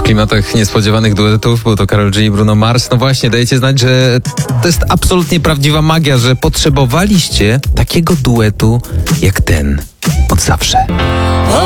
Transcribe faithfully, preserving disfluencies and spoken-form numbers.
klimatach niespodziewanych duetów, bo to Karol G i Bruno Mars. No właśnie, dajecie znać, że to jest absolutnie prawdziwa magia, że potrzebowaliście takiego duetu jak ten od zawsze.